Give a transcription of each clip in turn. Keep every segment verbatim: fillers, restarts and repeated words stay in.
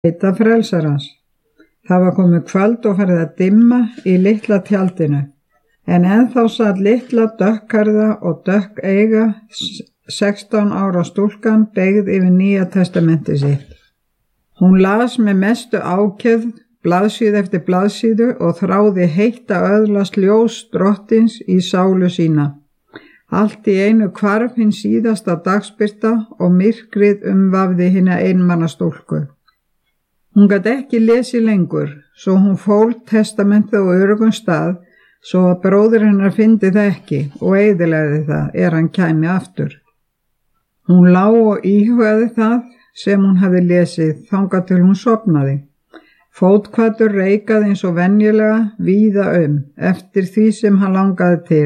leita frelsarans. Það var komið kvöld og farið að dimma í litla tjaldinu, en ennþá satt litla dökkhærða og dökk eiga sextán ára stúlkan beygð yfir Nýja testamenti sitt. Hún las með mestu ákefð blaðsíðu eftir blaðsíðu og þráði heitt að öðlast ljós drottins í sálu sína. Allt í einu hvarf hinn síðasta dagsbirta og myrkrið umvafði hina einmanna stúlku. Hún gat ekki lesið lengur, svo hún fól testamentið á öruggum stað, svo að bróðir hennar fyndi það ekki og eyðilegði það er hann kæmi aftur. Hún lá og íhugaði það sem hún hafði lesið þangað til hún sofnaði. Fótkvættur reikaði eins og venjulega víða um eftir því sem hann langaði til.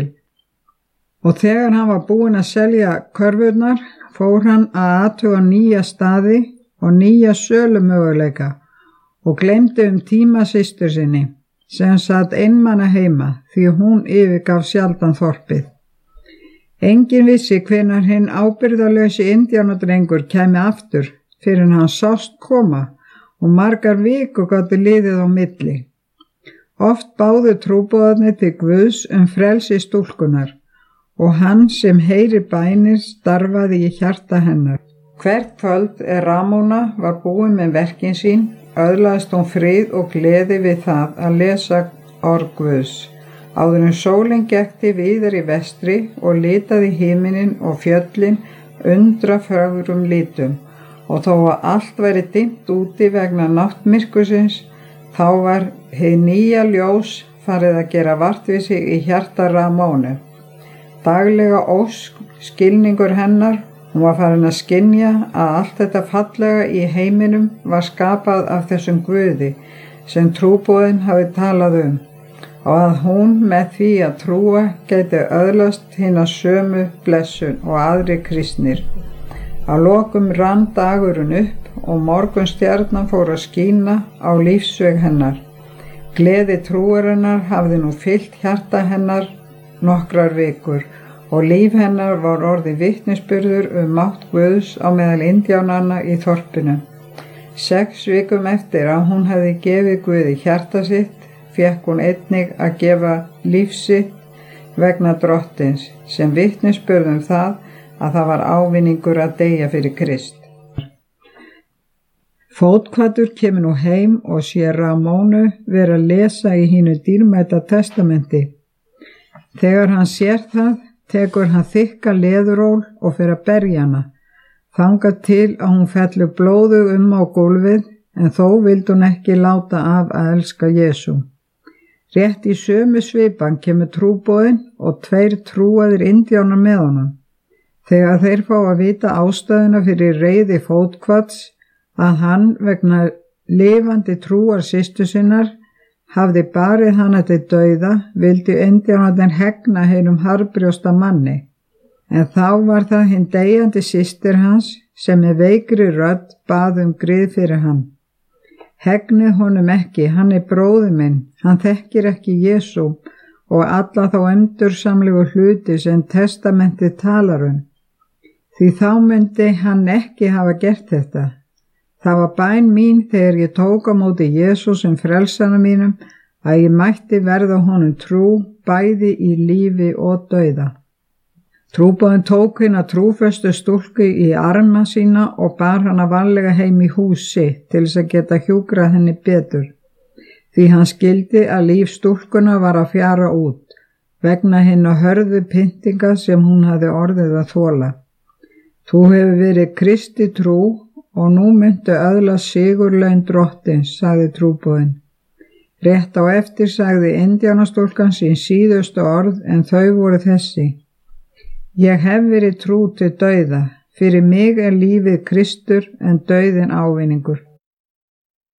Og þegar hann var búinn að selja körfurnar, fór hann að athuga nýja staði og nýja sölumöguleika og gleymdi um tíma systur sinni, sem satt einmana heima því hún yfirgaf sjaldan þorpið. Enginn vissi hvenær hinn ábyrgðarlausi indjánadrengur kæmi aftur fyrir hann sást koma og margar vikur gátu liðið á milli. Oft báðu trúboðarnir til Guðs um frelsi stúlkunar og hann sem heyri bænir starfaði í hjarta hennar. Hvert kvöld er Ramóna var búin með verkin sín, öðlaðist hún frið og gleði við það að lesa orð Guðs. Áður en sólin gekk víðar í vestri og litaði himinin og fjöllin undra fögrum litum, og þó að allt væri dimmt úti vegna náttmyrkursins, þá var hið nýja ljós farið að gera vart við sig í hjarta Ramónu. Daglega ósk, skilningur hennar, hún var farin að skynja að allt þetta fallega í heiminum var skapað af þessum Guði sem trúboðin hafi talað um, og að hún með því að trúa gæti öðlast hina sömu blessun og aðri kristnir. Að lokum rann dagurinn upp og morgunstjarnan fór að skína á lífsveg hennar. Gleði trúarinnar hafði nú fyllt hjarta hennar nokkrar vikur og líf hennar var orðið vitnisburður um mátt Guðs á meðal indjánanna í þorpinu. Sex vikum eftir að hún hefði gefið Guði hjarta sitt, fékk hún einnig að gefa líf sitt vegna drottins, sem vitnisburðum það að það var ávinningur að deyja fyrir Krist. Fótkvættur kemur nú heim og sér Ramónu vera að lesa í hínu dýrmæta testamenti. Þegar hann sér það, tekur hann þykka leðuról og fer að berja hana, þangað til að hún fellur blóðug um á gólfið, en þó vildi hún ekki láta af að elska Jesú. Rétt í sömu svipan kemur trúboðinn og tveir trúaðir indjánar með honum. Þegar þeir fá að vita ástæðuna fyrir reiði Fótkvætts að hann vegna lifandi trúar systur sinnar hafði barið hana til dauða, vildi indjánarnir hegna hinum harðbrjósta manni, en þá var það hinn deyjandi systir hans sem með veikri rödd bað um grið fyrir hann. Hegnið honum ekki, hann er bróðir minn, hann þekkir ekki Jesú og alla þá endursamlegu hluti sem testamentið talar um. Því þá myndi hann ekki hafa gert þetta. Það var bæn mín þegar ég tók á móti Jesú sem frelsara mínum að ég mætti verða honum trú bæði í lífi og dauða. Trúboðinn tók hina trúföstu stúlku í arma sína og bar hana varlega heim í hús sitt til þess að geta hjúkrað henni betur. Því hann skildi að líf stúlkuna var að fjara út vegna hinna hörðu pyntinga sem hún hafði orðið að þola. Þú hefur verið Kristi trú og nú myndu öðla sigurlaun drottins, sagði trúboðinn. Rétt á eftir sagði indjánastúlkan sín síðustu orð, en þau voru þessi. Ég hef verið trú til dauða, fyrir mig er lífið Kristur en dauðinn ávinningur.